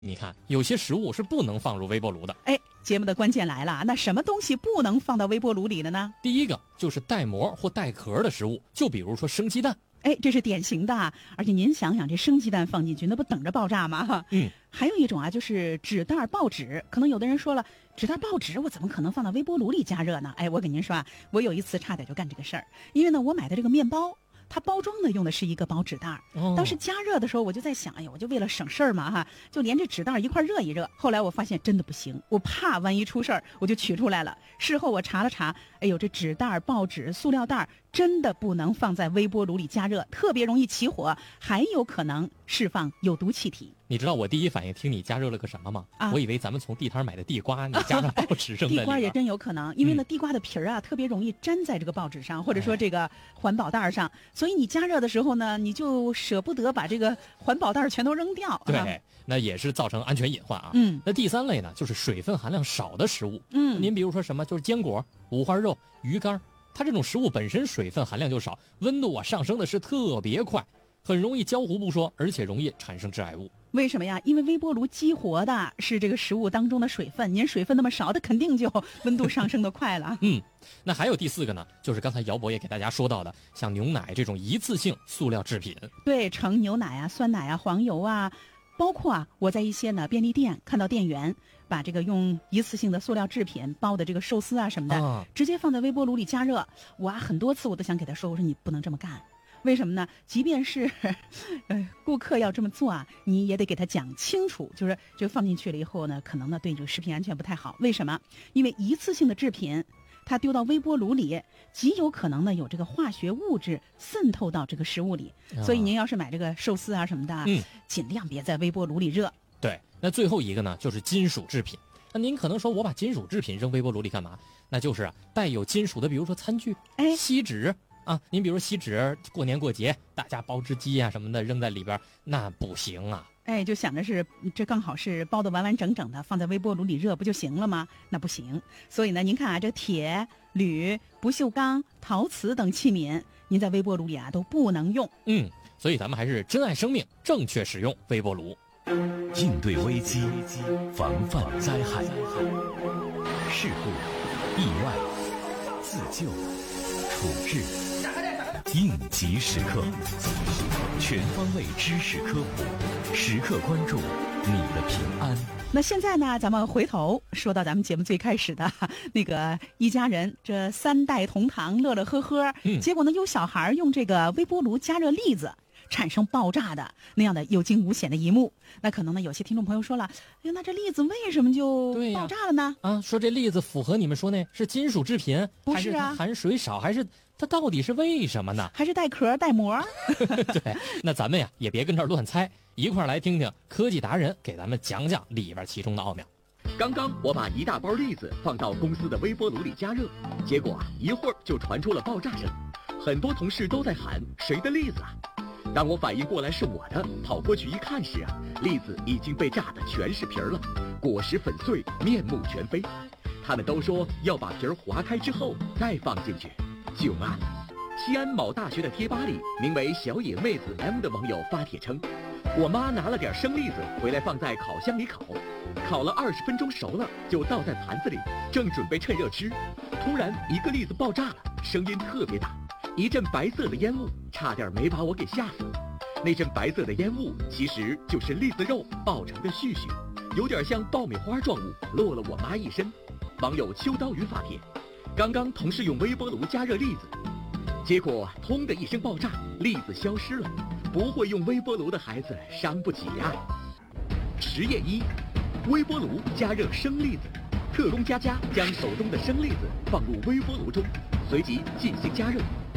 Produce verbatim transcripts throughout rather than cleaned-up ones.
你看，有些食物是不能放入微波炉的。 哎，节目的关键来了，那什么东西不能放到微波炉里的呢？ 第一个就是带膜或带壳的食物，就比如说生鸡蛋。 哎，这是典型的，而且您想想，这生鸡蛋放进去，那不等着爆炸吗？ 嗯， 还有一种啊，就是纸袋报纸。可能有的人说了，纸袋报纸我怎么可能放到微波炉里加热呢？哎，我跟您说啊，我有一次差点就干这个事儿，因为呢，我买的这个面包。它包装呢用的是一个薄纸袋， 哦， 当时加热的时候我就在想，哎呀，我就为了省事儿嘛哈，就连这纸袋一块热一热。后来我发现真的不行，我怕万一出事儿，我就取出来了。事后我查了查，哎呦，这纸袋、报纸、塑料袋真的不能放在微波炉里加热，特别容易起火，还有可能释放有毒气体。 你知道我第一反应听你加热了个什么吗？ 啊， 我以为咱们从地摊买的地瓜，你加上报纸扔在里边。 地瓜也真有可能，因为呢，地瓜的皮儿啊、嗯、特别容易粘在这个报纸上，或者说这个环保袋上，所以你加热的时候呢，你就舍不得把这个环保袋全都扔掉。 对， 啊、 那也是造成安全隐患啊。 嗯， 那第三类呢，就是水分含量少的食物。 嗯， 您比如说什么，就是坚果、五花肉、鱼干，它这种食物本身水分含量就少，温度啊上升的是特别快，很容易焦糊不说，而且容易产生致癌物。 为什么呀？因为微波炉激活的是这个食物当中的水分，您水分那么少，它肯定就温度上升的快了。 嗯，那还有第四个呢，就是刚才姚博也给大家说到的，像牛奶这种一次性塑料制品。 对，盛牛奶啊、酸奶啊、黄油啊，包括啊，我在一些呢便利店看到店员把这个用一次性的塑料制品包的这个寿司啊什么的， 啊、 直接放在微波炉里加热。我啊很多次我都想给他说，我说你不能这么干。为什么呢？即便是，呃，顾客要这么做啊，你也得给他讲清楚，就是这个放进去了以后呢，可能呢对这个食品安全不太好。为什么？因为一次性的制品，它丢到微波炉里，极有可能呢有这个化学物质渗透到这个食物里。 啊、 所以您要是买这个寿司啊什么的， 嗯， 尽量别在微波炉里热。 对，那最后一个呢，就是金属制品。那您可能说，我把金属制品扔微波炉里干嘛？那就是啊，带有金属的，比如说餐具、 哎， 锡纸。啊，您比如锡纸，过年过节大家包只鸡啊什么的扔在里边，那不行啊。 哎，就想着是这刚好是包的完完整整的，放在微波炉里热不就行了吗？那不行。所以呢，您看啊，这铁、铝、不锈钢、陶瓷等器皿，您在微波炉里啊都不能用。 嗯，所以咱们还是珍爱生命，正确使用微波炉， 应对危机，防范灾害，事故、意外、自救、处置。应急时刻，全方位知识科普，时刻关注你的平安。 那现在呢，咱们回头说到咱们节目最开始的那个一家人，这三代同堂，乐乐呵呵， 嗯， 结果呢，有小孩用这个微波炉加热栗子，产生爆炸的那样的有惊无险的一幕。那可能呢，有些听众朋友说了，哎，那这栗子为什么就爆炸了呢？ 啊，说这栗子符合你们说那是金属制品， 不是啊， 还是含水少，还是它到底是为什么呢？ 还是带壳带膜？ 对，那咱们呀也别跟这儿乱猜，一块儿来听听科技达人给咱们讲讲里边其中的奥妙。 刚刚我把一大包栗子放到公司的微波炉里加热，结果啊一会儿就传出了爆炸声，很多同事都在喊谁的栗子啊？当我反应过来是我的，跑过去一看时啊，栗子已经被炸得全是皮儿了，果实粉碎，面目全非。他们都说要把皮儿划开之后再放进去。救骂！西安某大学的贴吧里，名为小野妹子 M 的网友发帖称，我妈拿了点生栗子回来放在烤箱里烤，烤了二十分钟熟了，就倒在盘子里，正准备趁热吃，突然一个栗子爆炸了，声音特别大，一阵白色的烟雾，差点没把我给吓死。那阵白色的烟雾其实就是栗子肉爆成的絮絮，有点像爆米花状物，落了我妈一身。网友秋刀鱼发帖，刚刚同事用微波炉加热栗子，结果通的一声爆炸，栗子消失了。不会用微波炉的孩子伤不起呀。实验一，微波炉加热生栗子。特工佳佳将手中的生栗子放入微波炉中，随即进行加热。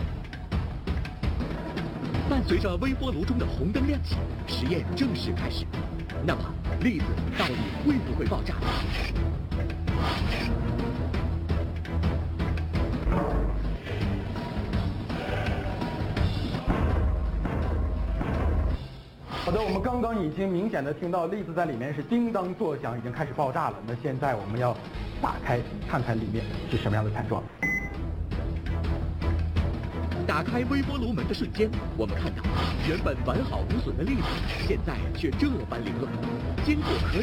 伴随着微波炉中的红灯亮起，实验正式开始。那么，栗子到底会不会爆炸？ 好的，我们刚刚已经明显的听到栗子在里面是叮当作响，已经开始爆炸了。那现在我们要打开看看里面是什么样的惨状。 打打开微波炉门的瞬间，我们看到原本完好无损的栗子，现在却这般凌乱。坚果可